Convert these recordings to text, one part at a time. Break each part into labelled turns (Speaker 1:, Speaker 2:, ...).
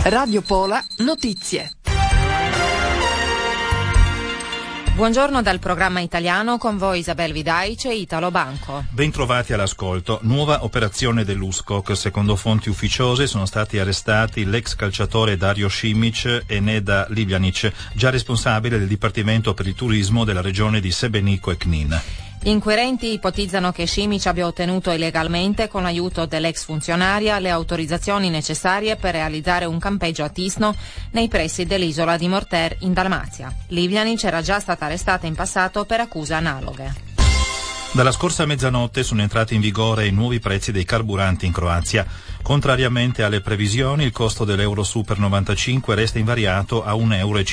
Speaker 1: Radio Pola Notizie.
Speaker 2: Buongiorno dal programma italiano, con voi Isabel Vidaic e Italo Banco.
Speaker 3: Bentrovati all'ascolto. Nuova operazione dell'Uskok. Secondo fonti ufficiose sono stati arrestati l'ex calciatore Dario Simic e Neda Livjanic, già responsabile del Dipartimento per il Turismo della regione di Sebenico e Knin.
Speaker 2: Gli inquirenti ipotizzano che Simic abbia ottenuto illegalmente, con l'aiuto dell'ex funzionaria, le autorizzazioni necessarie per realizzare un campeggio a Tisno nei pressi dell'isola di Morter in Dalmazia. Livjanic era già stata arrestata in passato per accuse analoghe.
Speaker 3: Dalla scorsa mezzanotte sono entrati in vigore i nuovi prezzi dei carburanti in Croazia. Contrariamente alle previsioni, il costo dell'Euro Super 95 resta invariato a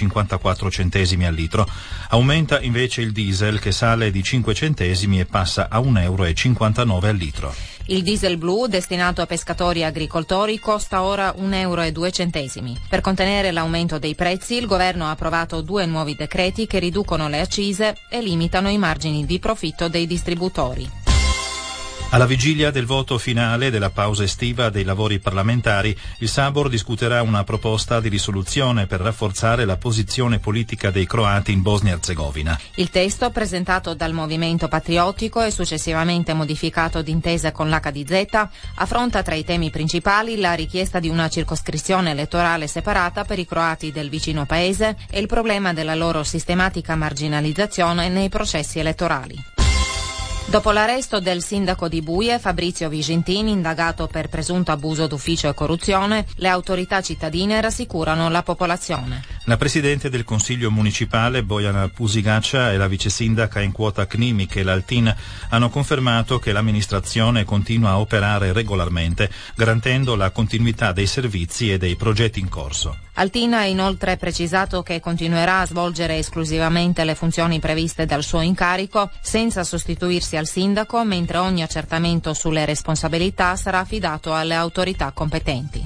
Speaker 3: €1,54 al litro. Aumenta invece il diesel, che sale di 5 centesimi e passa a €1,59 al litro.
Speaker 2: Il diesel blu, destinato a pescatori e agricoltori, costa ora €1,02. Per contenere l'aumento dei prezzi, il governo ha approvato 2 nuovi decreti che riducono le accise e limitano i margini di profitto dei distributori.
Speaker 3: Alla vigilia del voto finale della pausa estiva dei lavori parlamentari, il Sabor discuterà una proposta di risoluzione per rafforzare la posizione politica dei croati in Bosnia-Herzegovina.
Speaker 2: Il testo, presentato dal Movimento Patriottico e successivamente modificato d'intesa con l'HDZ, affronta tra i temi principali la richiesta di una circoscrizione elettorale separata per i croati del vicino paese e il problema della loro sistematica marginalizzazione nei processi elettorali. Dopo l'arresto del sindaco di Buje, Fabrizio Vigentini, indagato per presunto abuso d'ufficio e corruzione, le autorità cittadine rassicurano la popolazione.
Speaker 3: La presidente del Consiglio municipale, Bojana Pusigaccia, e la vice sindaca in quota CNI, Michela Altin, hanno confermato che l'amministrazione continua a operare regolarmente, garantendo la continuità dei servizi e dei progetti in corso.
Speaker 2: Altin ha inoltre precisato che continuerà a svolgere esclusivamente le funzioni previste dal suo incarico, senza sostituirsi al sindaco, mentre ogni accertamento sulle responsabilità sarà affidato alle autorità competenti.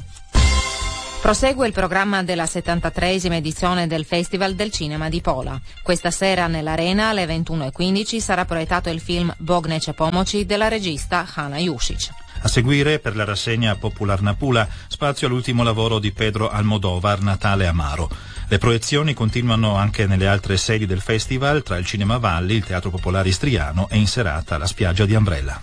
Speaker 2: Prosegue il programma della 73esima edizione del Festival del Cinema di Pola. Questa sera nell'Arena alle 21:15 sarà proiettato il film Bognece Pomoci della regista Hana Jusic.
Speaker 3: A seguire, per la rassegna Popular na Pula, spazio all'ultimo lavoro di Pedro Almodóvar, Natale Amaro. Le proiezioni continuano anche nelle altre sedi del festival, tra il Cinema Valli, il Teatro Popolare Istriano e in serata la spiaggia di Ambrella.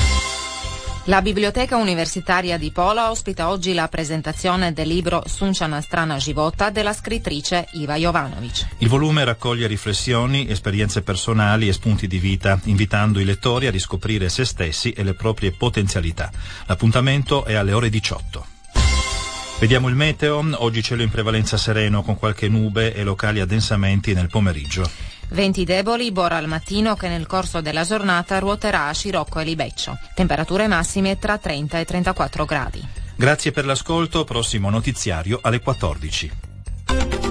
Speaker 2: La Biblioteca Universitaria di Pola ospita oggi la presentazione del libro Sunčana strana života della scrittrice Iva Jovanović.
Speaker 3: Il volume raccoglie riflessioni, esperienze personali e spunti di vita, invitando i lettori a riscoprire se stessi e le proprie potenzialità. L'appuntamento è alle ore 18. Vediamo il meteo. Oggi cielo in prevalenza sereno, con qualche nube e locali addensamenti nel pomeriggio.
Speaker 2: Venti deboli, Bora al mattino, che nel corso della giornata ruoterà a Scirocco e Libeccio. Temperature massime tra 30 e 34 gradi.
Speaker 3: Grazie per l'ascolto. Prossimo notiziario alle 14.